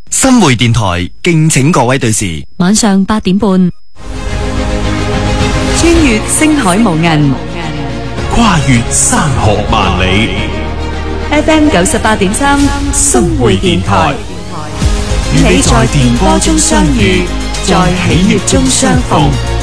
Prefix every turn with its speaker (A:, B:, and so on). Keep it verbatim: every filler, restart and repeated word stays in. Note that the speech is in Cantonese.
A: 新匯電台敬請各位對視。
B: 晚上八點半，
C: 穿越星海無垠，
D: 跨越山河萬里。
C: F M 九十八點三，新匯電台，與你在電波中相遇，在喜悅中相逢。